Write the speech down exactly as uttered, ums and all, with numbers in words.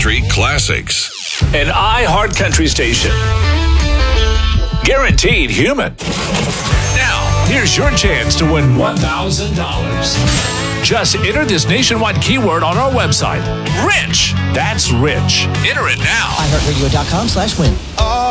country classics. An iHeart Country station. Guaranteed human. Now, here's your chance to win one thousand dollars. Just enter this nationwide keyword on our website. Rich. That's rich. Enter it now. iHeartRadio.com slash win.